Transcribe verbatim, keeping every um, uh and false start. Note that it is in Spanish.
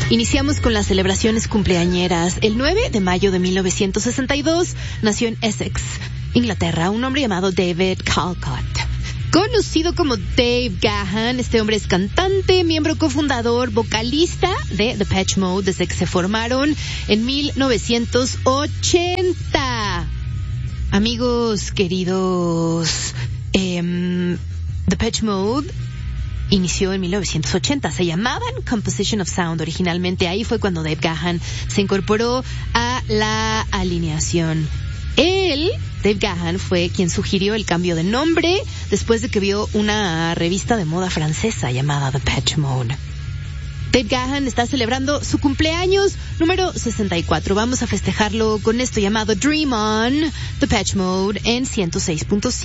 Iniciamos con las celebraciones cumpleañeras. El nueve de mayo de mil novecientos sesenta y dos nació en Essex, Inglaterra, un hombre llamado David Calcott. Conocido como Dave Gahan, este hombre es cantante, miembro cofundador, vocalista de Depeche Mode desde que se formaron en mil novecientos ochenta. Amigos queridos, eh, Depeche Mode inició en mil novecientos ochenta. Se llamaban Composition of Sound originalmente. Ahí fue cuando Dave Gahan se incorporó a la alineación. Él, Dave Gahan, fue quien sugirió el cambio de nombre después de que vio una revista de moda francesa llamada Depeche Mode. Dave Gahan está celebrando su cumpleaños número sesenta y cuatro. Vamos a festejarlo con esto llamado Dream On, Depeche Mode en ciento seis punto cinco.